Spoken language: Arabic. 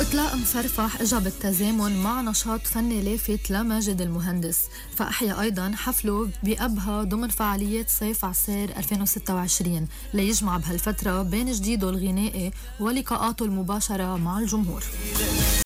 إطلاق مفرفح إجا بالتزامن مع نشاط فني لافت لماجد المهندس، فأحيا أيضا حفله بأبها ضمن فعاليات صيف عسير 2026 ليجمع بهالفترة بين جديده الغنائي ولقاءاته المباشرة مع الجمهور.